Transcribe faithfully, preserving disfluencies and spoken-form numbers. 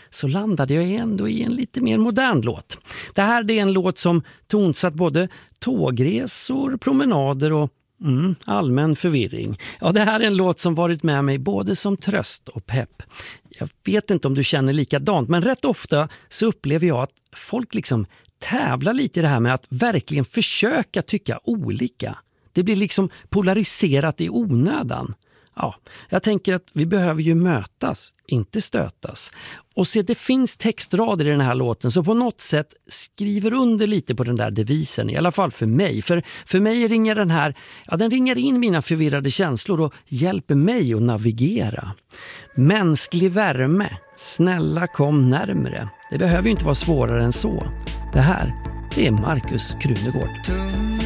så landade jag ändå i en lite mer modern låt. Det här är en låt som tonsatt både tågresor, promenader och mm, allmän förvirring. Ja, det här är en låt som varit med mig både som tröst och pepp. Jag vet inte om du känner likadant, men rätt ofta så upplever jag att folk liksom tävlar lite i det här med att verkligen försöka tycka olika. Det blir liksom polariserat i onödan. Ja, jag tänker att vi behöver ju mötas, inte stötas. Och se, det finns textrader i den här låten så på något sätt skriver under lite på den där devisen, i alla fall för mig. För, för mig ringer den här, ja, den ringer in mina förvirrade känslor och hjälper mig att navigera. Mänsklig värme, snälla kom närmare. Det behöver ju inte vara svårare än så. Det här, det är Markus Krunegård.